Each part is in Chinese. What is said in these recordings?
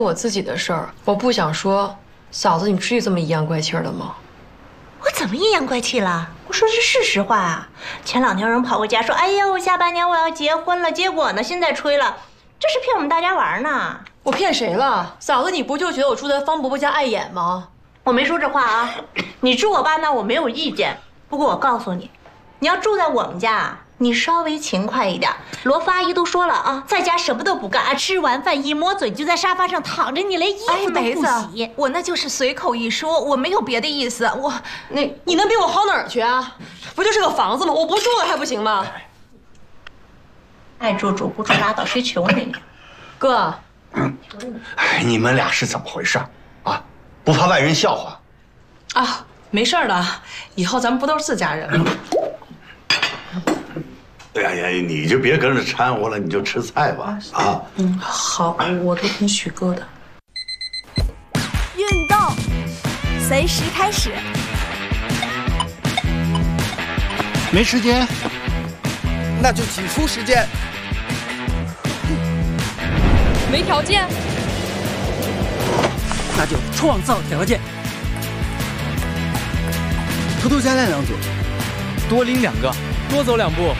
我自己的事儿，我不想说。嫂子，你至于这么阴阳怪气的吗？ 我怎么阴阳怪气了？我说的是实话啊。前2天有人跑回家说：“哎呀，我下半年我要结婚了。”结果呢，现在吹了，这是骗我们大家玩呢。 我骗谁了？嫂子，你不就觉得我住在方伯伯家碍眼吗？ 我没说这话啊。你住我爸那我没有意见，不过我告诉你，你要住在我们家啊，你稍微勤快一点。罗夫阿姨都说了啊，在家什么都不干，吃完饭一抹嘴就在沙发上躺着，你连衣服都不洗。 我那就是随口一说，我没有别的意思。 你能比我好哪儿去啊？不就是个房子吗？我不住了还不行吗？ 爱住住，不住拉倒，谁求你？ 哥， 哎，你们俩是怎么回事啊？不怕外人笑话？ 啊，没事的，以后咱们不都是自家人了？ 哎呀，你就别跟着掺和了，你就吃菜吧。啊， 好，我都听许哥的。 运动，随时开始。 没时间， 那就挤出时间。 没条件， 那就创造条件。偷偷加练2组， 多拎2个，多走2步。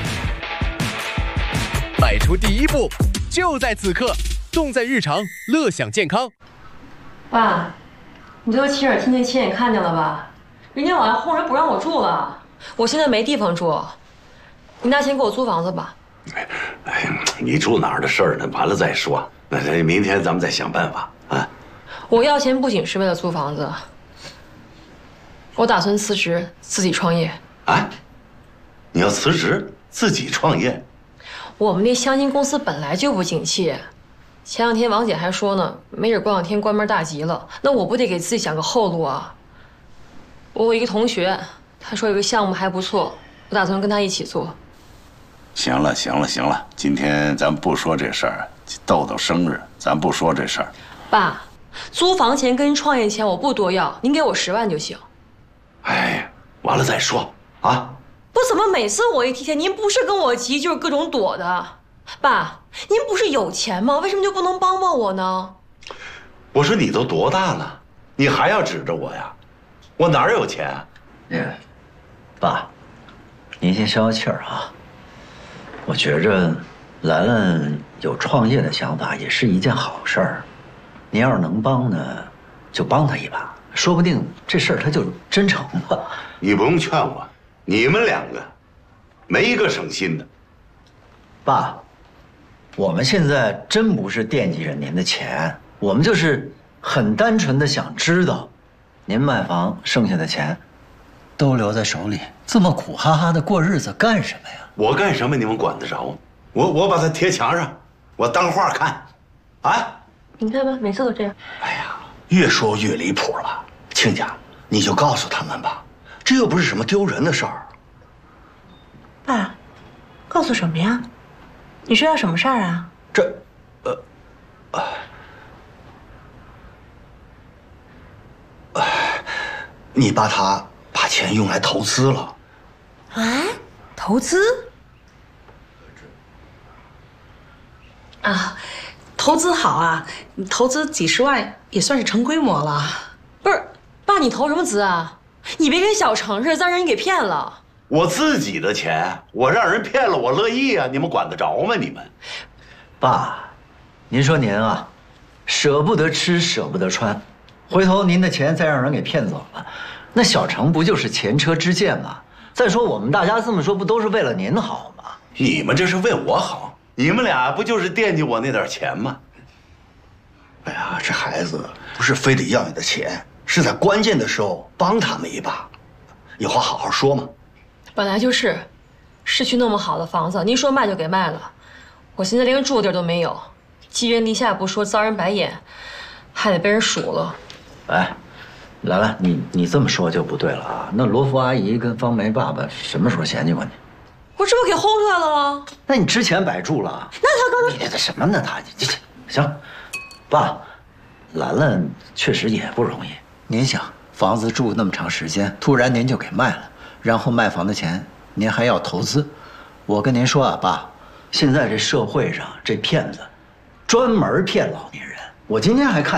迈出第一步，就在此刻，动在日常，乐享健康。 爸，你这个亲耳听见亲眼看见了吧？人家往外轰人不让我住了，我现在没地方住，你拿钱给我租房子吧。 哎，你住哪儿的事儿呢？完了再说。那明天咱们再想办法啊。 我要钱不仅是为了租房子，我打算辞职自己创业。 啊？你要辞职自己创业？ 我们那相亲公司本来就不景气，前2天王姐还说呢，没准过2天关门大吉了，那我不得给自己想个后路啊？我有一个同学，他说有个项目还不错，我打算跟他一起做。 行了，今天咱不说这事儿，豆豆生日，咱不说这事儿。 爸，租房钱跟创业钱我不多要，您给我10万就行。 哎，完了再说啊。 不，怎么每次我一提钱，您不是跟我急，就是各种躲的？爸，您不是有钱吗？为什么就不能帮帮我呢？ 我说你都多大了，你还要指着我呀？我哪儿有钱啊？ 爸，您先消消气儿啊。我觉着兰兰有创业的想法也是一件好事儿。您要是能帮呢，就帮她一把，说不定这事儿她就真成了。 你不用劝我，你们2个没一个省心的。 爸，我们现在真不是惦记着您的钱，我们就是很单纯的想知道，您卖房剩下的钱都留在手里，这么苦哈哈的过日子干什么呀？ 我干什么你们管得着？我把它贴墙上，我当画看，啊！ 你看吧，每次都这样。 哎呀，越说越离谱了。亲家，你就告诉他们吧，这又不是什么丢人的事儿。 爸，告诉什么呀？你说要什么事儿啊？ 你爸他把钱用来投资了。 啊？投资？ 啊，投资好啊，你投资几10万也算是成规模了。 不是，爸，你投什么资啊？你别跟小程似的，再让人给骗了。 我自己的钱，我让人骗了，我乐意啊！你们管得着吗？你们， 爸，您说您啊，舍不得吃，舍不得穿，回头您的钱再让人给骗走了，那小程不就是前车之鉴吗？再说我们大家这么说，不都是为了您好吗？ 你们这是为我好，你们俩不就是惦记我那点钱吗？哎呀，这孩子不是非得要你的钱，是在关键的时候帮他们一把，有话好好说嘛。 本来就是，市区那么好的房子，您说卖就给卖了，我现在连个住的地儿都没有，寄人篱下不说，遭人白眼，还得被人数了。 哎，兰兰，你这么说就不对了啊！那罗福阿姨跟方梅爸爸什么时候嫌弃过你？ 我这不给轰出来了吗？ 那你之前摆住了。 那他刚才你这什么呢？他行，爸，兰兰确实也不容易。您想，房子住那么长时间，突然您就给卖了，然后卖房的钱您还要投资。我跟您说啊，爸，现在这社会上这骗子专门骗老年人。我今天还看。